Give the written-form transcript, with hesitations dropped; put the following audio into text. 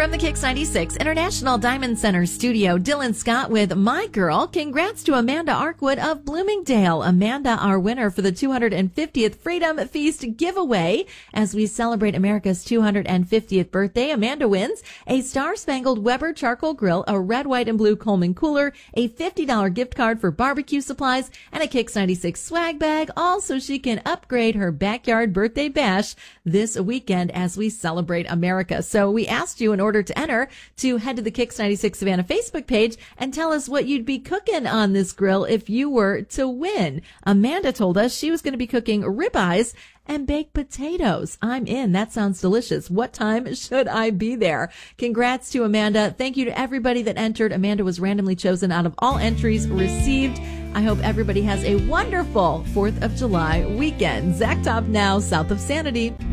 From the Kicks 96 International Diamond Center studio, Dylan Scott with My Girl. Congrats to Amanda Arkwood of Bloomingdale. Amanda, our winner for the 250th Freedom Feast giveaway. As we celebrate America's 250th birthday, Amanda wins a Star-Spangled Weber charcoal grill, a red, white, and blue Coleman cooler, a $50 gift card for barbecue supplies, and a Kicks 96 swag bag, all so she can upgrade her backyard birthday bash this weekend as we celebrate America. So we asked you in order to enter to head to the Kicks 96 Savannah Facebook page and tell us what you'd be cooking on this grill if you were to win. Amanda told us she was going to be cooking ribeyes and baked potatoes. I'm in. That sounds delicious. What time should I be there? Congrats to Amanda. Thank you to everybody that entered. Amanda was randomly chosen out of all entries received. I hope everybody has a wonderful 4th of July weekend. Zach Top now, south of Sanity.